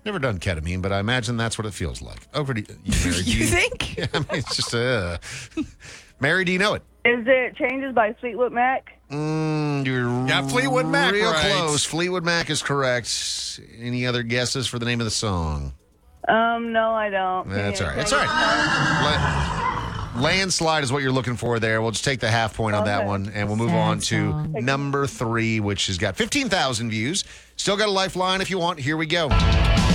Never done ketamine, but I imagine that's what it feels like. Over to you, Mary. You think? Yeah, I mean, it's just Mary, do you know it? Is it Changes by Fleetwood Mac? You're Fleetwood Mac real right. close. Fleetwood Mac is correct. Any other guesses for the name of the song? No, I don't. That's all right. That's all right. Landslide is what you're looking for there. We'll just take the half point on that one, and we'll move on to number 3, which has got 15,000 views. Still got a lifeline if you want. Here we go.